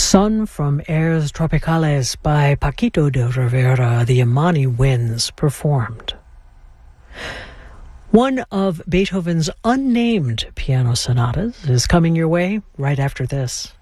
Sun from Airs Tropicales by Paquito de Rivera, the Imani Winds performed. One of Beethoven's unnamed piano sonatas is coming your way right after this.